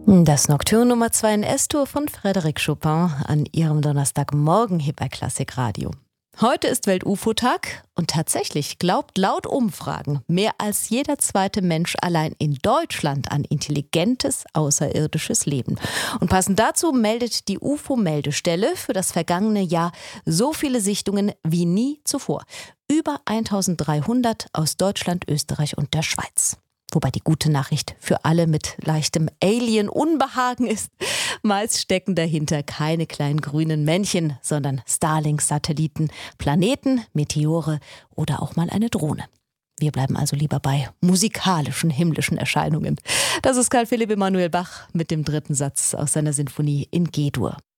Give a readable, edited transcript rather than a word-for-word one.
Das Nocturne Nummer 2 in S-Dur von Frédéric Chopin an ihrem Donnerstagmorgen hier bei Klassikradio. Heute ist Welt-UFO-Tag und tatsächlich glaubt laut Umfragen mehr als jeder zweite Mensch allein in Deutschland an intelligentes außerirdisches Leben. Und passend dazu meldet die UFO-Meldestelle für das vergangene Jahr so viele Sichtungen wie nie zuvor. Über 1300 aus Deutschland, Österreich und der Schweiz. Wobei die gute Nachricht für alle mit leichtem Alien-Unbehagen ist: meist stecken dahinter keine kleinen grünen Männchen, sondern Starlink-Satelliten, Planeten, Meteore oder auch mal eine Drohne. Wir bleiben also lieber bei musikalischen, himmlischen Erscheinungen. Das ist Karl Philipp Emanuel Bach mit dem dritten Satz aus seiner Sinfonie in G-Dur.